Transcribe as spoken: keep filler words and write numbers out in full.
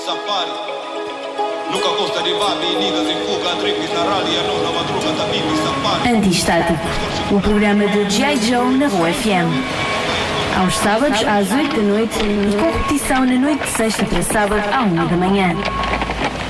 Safari. Nunca gosta de babi, niggas em fuga, tripes na rally, a não na madruga da bibi, safari. Antistático, o programa de G I. Joe na Rua F M. Aos sábados às oito da noite e com repetição na noite de sexta para sábado à uma da manhã.